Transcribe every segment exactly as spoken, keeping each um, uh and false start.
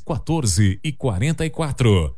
quatorze e quarenta e quatro.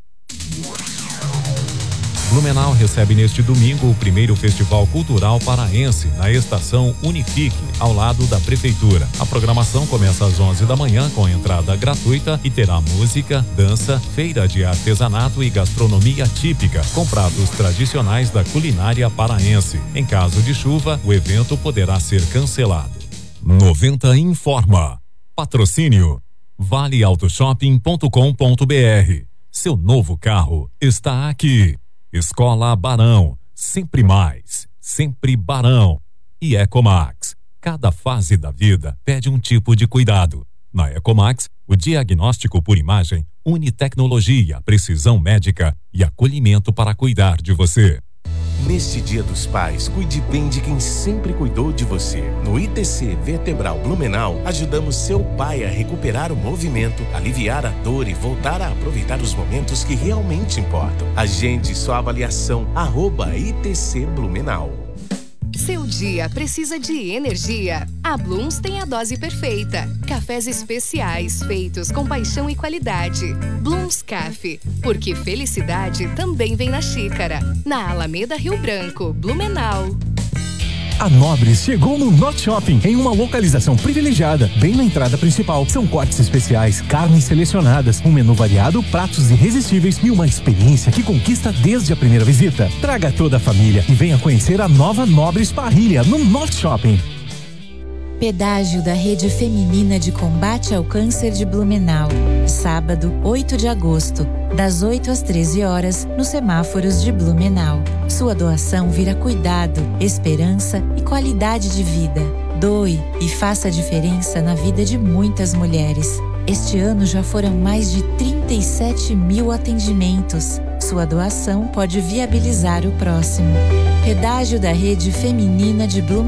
Blumenau recebe neste domingo o primeiro Festival Cultural Paraense na Estação Unifique, ao lado da Prefeitura. A programação começa às onze da manhã com entrada gratuita e terá música, dança, feira de artesanato e gastronomia típica, com pratos tradicionais da culinária paraense. Em caso de chuva, o evento poderá ser cancelado. noventa informa. Patrocínio vale auto shopping ponto com ponto br. Seu novo carro está aqui. Escola Barão, sempre mais, sempre Barão. E Ecomax, cada fase da vida pede um tipo de cuidado. Na Ecomax, o diagnóstico por imagem une tecnologia, precisão médica e acolhimento para cuidar de você. Neste Dia dos Pais, cuide bem de quem sempre cuidou de você. No I T C Vertebral Blumenau, ajudamos seu pai a recuperar o movimento, aliviar a dor e voltar a aproveitar os momentos que realmente importam. Agende sua avaliação, arroba I T C Blumenau. Seu dia precisa de energia? A Blooms tem a dose perfeita. Cafés especiais feitos com paixão e qualidade. Blooms Café, porque felicidade também vem na xícara. Na Alameda Rio Branco, Blumenau. A Nobres chegou no Not Shopping, em uma localização privilegiada, bem na entrada principal. São cortes especiais, carnes selecionadas, um menu variado, pratos irresistíveis e uma experiência que conquista desde a primeira visita. Traga toda a família e venha conhecer a nova Nobres Parrilha no Not Shopping. Pedágio da Rede Feminina de Combate ao Câncer de Blumenau. Sábado, oito de agosto, das oito às treze horas, nos semáforos de Blumenau. Sua doação vira cuidado, esperança e qualidade de vida. Doe e faça a diferença na vida de muitas mulheres. Este ano já foram mais de trinta e sete mil atendimentos. Sua doação pode viabilizar o próximo. Pedágio da Rede Feminina de Blumenau.